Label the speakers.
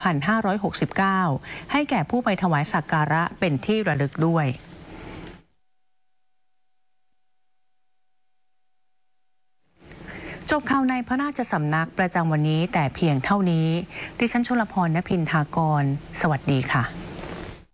Speaker 1: 2569 ให้แก่ผู้ไปถวายสักการะเป็นที่ระลึกด้วยจบข่าวในพระราชสำนักประจำวันนี้แต่เพียงเท่านี้ดิฉันชลพร ณ พินทากรสวัสดีค่ะ